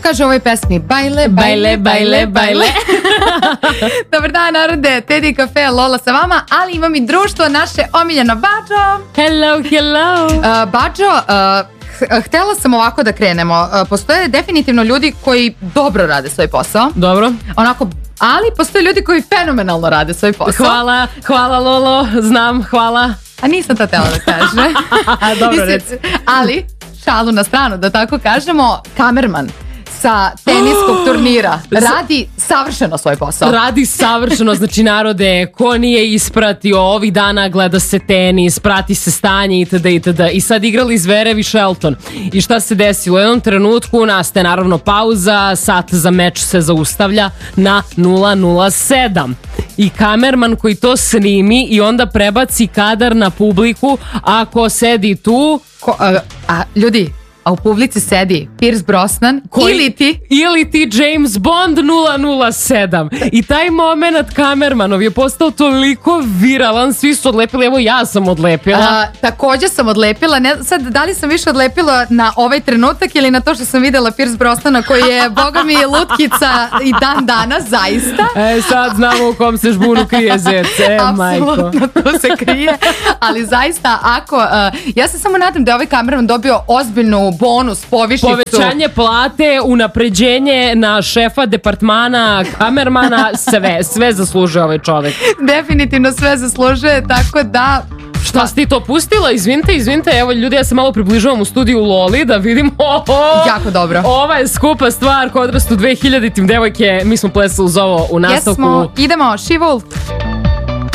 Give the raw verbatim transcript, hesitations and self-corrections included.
kaže u ovoj pesmi? Bajle, bajle, bajle, bajle. Dobar dan, narode, Teddy Cafe, Lola sa vama, ali imam i društvo naše omiljeno Bađo. Hello, hello. Uh, Bađo, uh, htela sam ovako da krenemo. Uh, postoje definitivno ljudi koji dobro rade svoj posao. Dobro. Onako, ali postoje ljudi koji fenomenalno rade svoj posao. Hvala, hvala Lolo, znam, hvala. A nisam to tela da kaže. Dobro, reci. Ali, šalu na stranu, da tako kažemo, kamerman sa teniskog turnira radi savršeno svoj posao. Radi savršeno, znači narode, ko nije ispratio ovih dana, gleda se tenis, prati se stanje itd. itd. I sad igrali Zverev i Shelton. I šta se desilo? U jednom trenutku nastaje naravno pauza, sat za meč se zaustavlja na nula nula sedam. I kamerman koji to snimi i onda prebaci kadar na publiku, ako sedi tu... Ko, a, a ljudi... A u publici sedi Pierce Brosnan koji, ili ti ili ti James Bond nula nula sedam. I taj moment kamermanov je postao toliko viralan, svi su odlepili, evo ja sam odlepila. A, također sam odlepila, ne, sad da li sam više odlepila na ovaj trenutak ili na to što sam videla Pierce Brosnana koji je, boga mi, lutkica i dan dana, zaista. E, sad znamo u kom se žbunu krije zec, e, majko. Apsolutno, tu se krije, ali zaista ako, uh, ja se samo nadam da je ovaj kamerman dobio ozbiljnu bonus, povišicu. Povećanje plate, unapređenje na šefa departmana, kamermana, sve, sve zaslužuje ovaj čovek. Definitivno sve zaslužuje, tako da... Šta si ti to pustila? Izvinite, izvinite, evo ljudi, ja se malo približavam u studiju Loli da vidim. Oho, jako dobro. Ova je skupa stvar kod odrastu dve hiljaditim devojke, mi smo plesali uz ovo u nastavku. Jesmo, idemo, She Wolf.